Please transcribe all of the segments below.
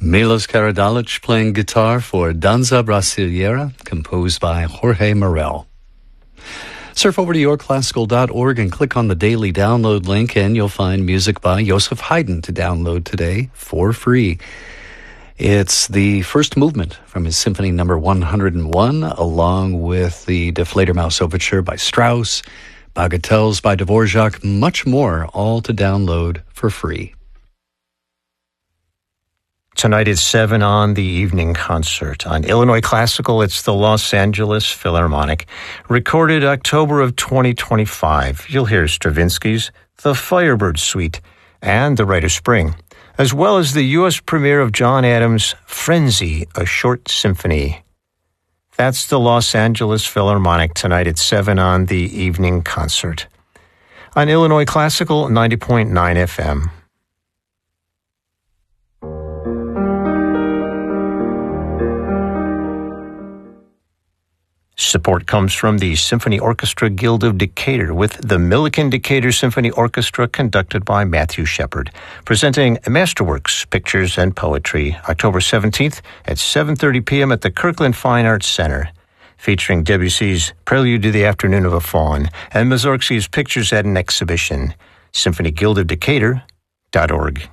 Milos Karadzic playing guitar for Danza Brasileira, composed by Jorge Morel. Surf over to yourclassical.org and click on the daily download link, and you'll find music by Joseph Haydn to download today for free. It's the first movement from his Symphony No. 101, along with the Die Fledermaus Overture by Strauss, Bagatelles by Dvorak, much more, all to download for free. Tonight at 7 on the evening concert. On Illinois Classical, it's the Los Angeles Philharmonic. Recorded October of 2025. You'll hear Stravinsky's The Firebird Suite and The Rite of Spring, as well as the U.S. premiere of John Adams' Frenzy, a Short Symphony. That's the Los Angeles Philharmonic tonight at 7 on the evening concert. On Illinois Classical, 90.9 FM. Support comes from the Symphony Orchestra Guild of Decatur with the Milliken Decatur Symphony Orchestra conducted by Matthew Shepard, presenting Masterworks, Pictures and Poetry, October 17th at 7:30 p.m. at the Kirkland Fine Arts Center, featuring Debussy's Prelude to the Afternoon of a Faun and Mussorgsky's Pictures at an Exhibition. SymphonyGuildofDecatur.org.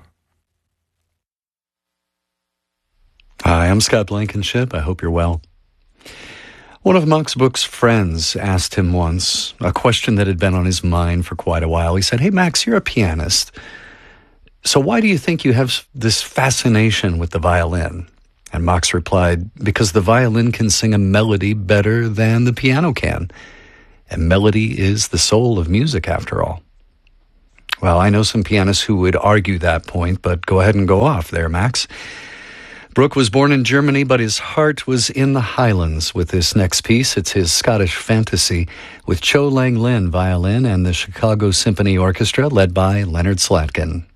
Hi, I'm Scott Blankenship. I hope you're well. One of Max Bruch's friends asked him once a question that had been on his mind for quite a while. He said, "Hey, Max, you're a pianist. So why do you think you have this fascination with the violin?" And Max replied, "Because the violin can sing a melody better than the piano can. And melody is the soul of music, after all." Well, I know some pianists who would argue that point, but go ahead and go off there, Max. Bruch was born in Germany, but his heart was in the Highlands with this next piece. It's his Scottish Fantasy with Cho Lang Lin violin and the Chicago Symphony Orchestra led by Leonard Slatkin.